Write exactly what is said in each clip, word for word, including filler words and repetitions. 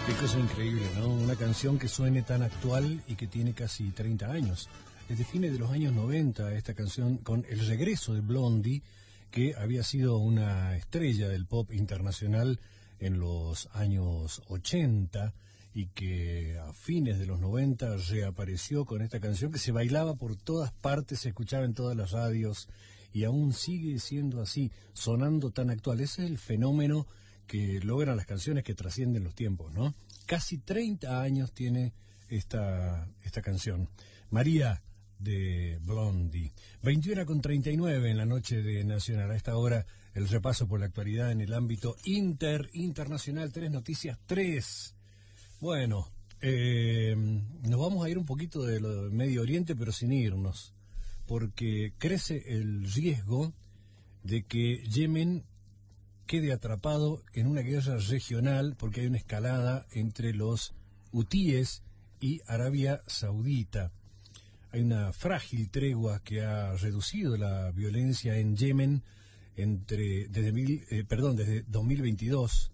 Qué cosa increíble, ¿no? Una canción que suene tan actual y que tiene casi treinta años. Desde fines de los años noventa, esta canción con el regreso de Blondie, que había sido una estrella del pop internacional en los años ochenta y que a fines de los noventa reapareció con esta canción que se bailaba por todas partes, se escuchaba en todas las radios y aún sigue siendo así, sonando tan actual. Ese es el fenómeno que logran las canciones que trascienden los tiempos, ¿no? Casi treinta años tiene esta, esta canción. María, de Blondie. veintiuno con treinta y nueve en la noche de Nacional. A esta hora, el repaso por la actualidad en el ámbito inter, internacional. Tres noticias, tres. Bueno, eh, nos vamos a ir un poquito de lo del Medio Oriente, pero sin irnos, porque crece el riesgo de que Yemen quede atrapado en una guerra regional porque hay una escalada entre los hutíes y Arabia Saudita. Hay una frágil tregua que ha reducido la violencia en Yemen entre desde mil, eh, perdón, desde dos mil veintidós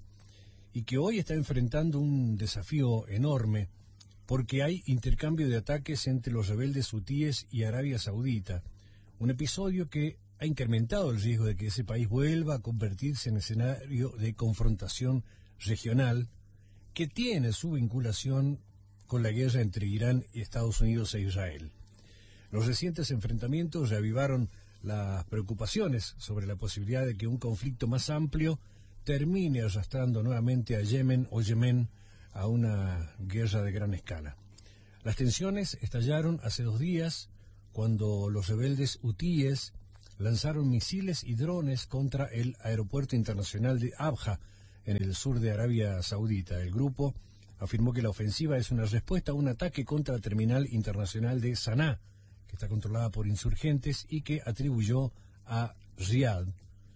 y que hoy está enfrentando un desafío enorme porque hay intercambio de ataques entre los rebeldes hutíes y Arabia Saudita. Un episodio que ha incrementado el riesgo de que ese país vuelva a convertirse en escenario de confrontación regional que tiene su vinculación con la guerra entre Irán y Estados Unidos e Israel. Los recientes enfrentamientos reavivaron las preocupaciones sobre la posibilidad de que un conflicto más amplio termine arrastrando nuevamente a Yemen o Yemen a una guerra de gran escala. Las tensiones estallaron hace dos días cuando los rebeldes hutíes lanzaron misiles y drones contra el aeropuerto internacional de Abha, en el sur de Arabia Saudita. El grupo afirmó que la ofensiva es una respuesta a un ataque contra la terminal internacional de Saná, que está controlada por insurgentes y que atribuyó a Riad.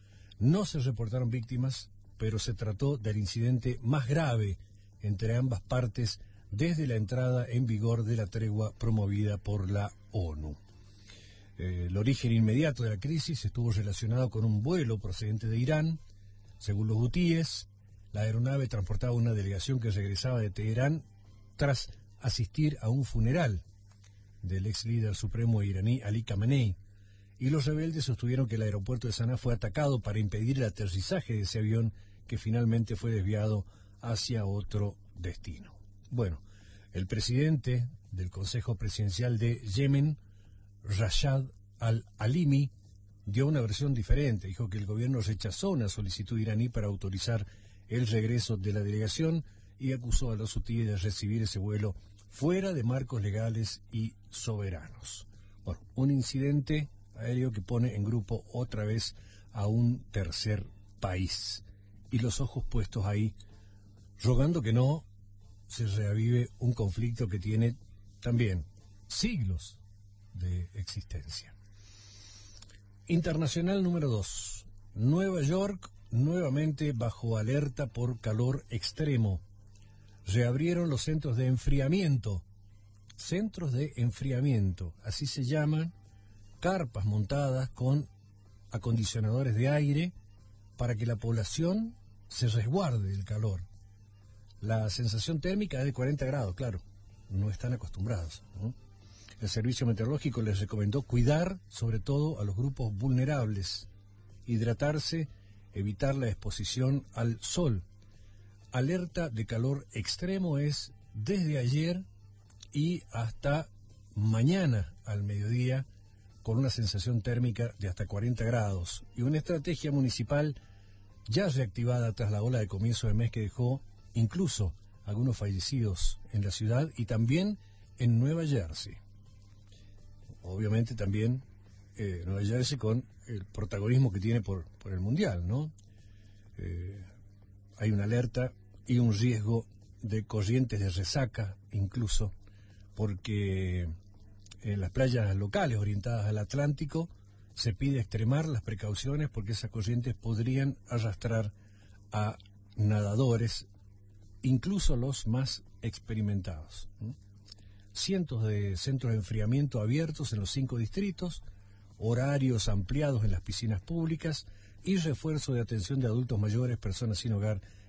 No se reportaron víctimas, pero se trató del incidente más grave entre ambas partes desde la entrada en vigor de la tregua promovida por la ONU. Eh, el origen inmediato de la crisis estuvo relacionado con un vuelo procedente de Irán. Según los hutíes, la aeronave transportaba una delegación que regresaba de Teherán tras asistir a un funeral del ex líder supremo iraní Ali Khamenei, y los rebeldes sostuvieron que el aeropuerto de Saná fue atacado para impedir el aterrizaje de ese avión que finalmente fue desviado hacia otro destino. Bueno, el presidente del Consejo Presidencial de Yemen, Rashad al-Alimi, dio una versión diferente. Dijo que el gobierno rechazó una solicitud iraní para autorizar el regreso de la delegación y acusó a los hutíes de recibir ese vuelo fuera de marcos legales y soberanos. Bueno, un incidente aéreo que pone en grupo otra vez a un tercer país y los ojos puestos ahí, rogando que no se reavive un conflicto que tiene también siglos de existencia. Internacional número dos. Nueva York nuevamente bajo alerta por calor extremo. Reabrieron los centros de enfriamiento. Centros de enfriamiento, así se llaman, carpas montadas con acondicionadores de aire para que la población se resguarde del calor. La sensación térmica es de cuarenta grados, claro, no están acostumbrados, ¿no? El servicio meteorológico les recomendó cuidar sobre todo a los grupos vulnerables, hidratarse, evitar la exposición al sol. Alerta de calor extremo es desde ayer y hasta mañana al mediodía, con una sensación térmica de hasta cuarenta grados y una estrategia municipal ya reactivada tras la ola de comienzo de mes que dejó incluso algunos fallecidos en la ciudad y también en Nueva Jersey. Obviamente también eh, Nueva Jersey con el protagonismo que tiene por, por el Mundial, ¿no? Eh, hay una alerta y un riesgo de corrientes de resaca incluso, porque en las playas locales orientadas al Atlántico se pide extremar las precauciones porque esas corrientes podrían arrastrar a nadadores, incluso los más experimentados, ¿no? Cientos de centros de enfriamiento abiertos en los cinco distritos, horarios ampliados en las piscinas públicas y refuerzo de atención de adultos mayores, personas sin hogar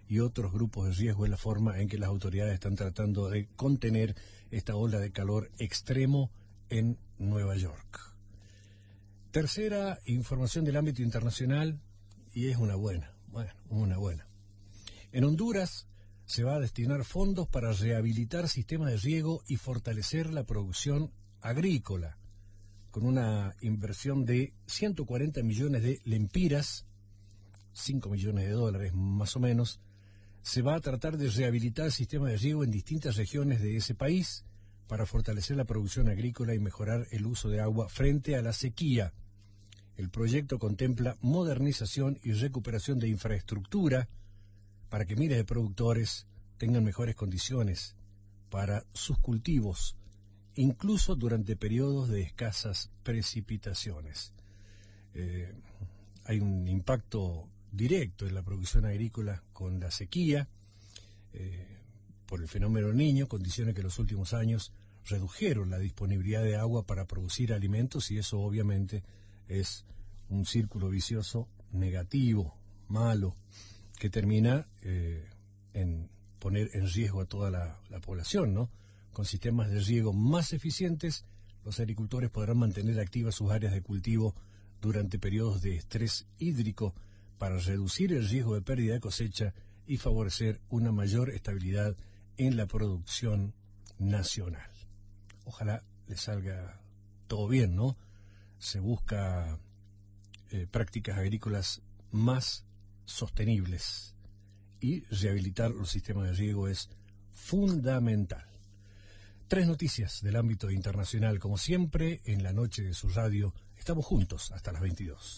y otros grupos de riesgo es la forma en que las autoridades están tratando de contener esta ola de calor extremo en Nueva York. Tercera información del ámbito internacional, y es una buena, bueno, una buena. En Honduras se va a destinar fondos para rehabilitar sistemas de riego y fortalecer la producción agrícola, con una inversión de ciento cuarenta millones de lempiras, cinco millones de dólares más o menos. Se va a tratar de rehabilitar sistemas de riego en distintas regiones de ese país para fortalecer la producción agrícola y mejorar el uso de agua frente a la sequía. El proyecto contempla modernización y recuperación de infraestructura para que miles de productores tengan mejores condiciones para sus cultivos, incluso durante periodos de escasas precipitaciones. Eh, hay un impacto directo en la producción agrícola con la sequía, eh, por el fenómeno del Niño, condiciones que en los últimos años redujeron la disponibilidad de agua para producir alimentos, y eso obviamente es un círculo vicioso negativo, malo, que termina eh, en poner en riesgo a toda la, la población, ¿no? Con sistemas de riego más eficientes, los agricultores podrán mantener activas sus áreas de cultivo durante periodos de estrés hídrico para reducir el riesgo de pérdida de cosecha y favorecer una mayor estabilidad en la producción nacional. Ojalá le salga todo bien, ¿no? Se busca eh, prácticas agrícolas más sostenibles, y rehabilitar los sistemas de riego es fundamental. Tres noticias del ámbito internacional, como siempre, en la noche de su radio. Estamos juntos hasta las veintidós.